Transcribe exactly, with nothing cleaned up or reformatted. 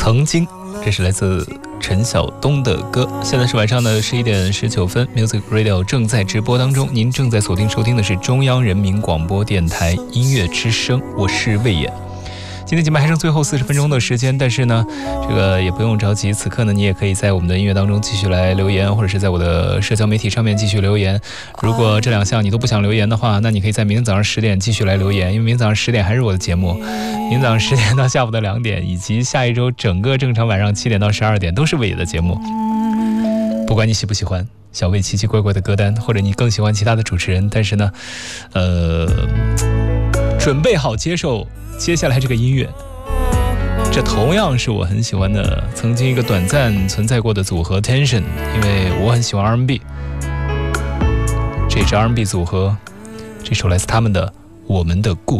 曾经，这是来自陈晓东的歌。现在是晚上的十一点十九分 ，Music Radio 正在直播当中，您正在锁定收听的是中央人民广播电台音乐之声，我是魏延。今天节目还剩最后四十分钟的时间，但是呢，这个也不用着急。此刻呢，你也可以在我们的音乐当中继续来留言，或者是在我的社交媒体上面继续留言。如果这两项你都不想留言的话，那你可以在明天早上十点继续来留言，因为明天早上十点还是我的节目。明天早上十点到下午的两点，以及下一周整个正常晚上七点到十二点都是魏野的节目。不管你喜不喜欢小魏奇奇怪怪的歌单，或者你更喜欢其他的主持人，但是呢，呃，准备好接受接下来这个音乐，这同样是我很喜欢的曾经一个短暂存在过的组合 Tension， 因为我很喜欢 R and B， 这支 R and B 组合，这首来自他们的《我们的故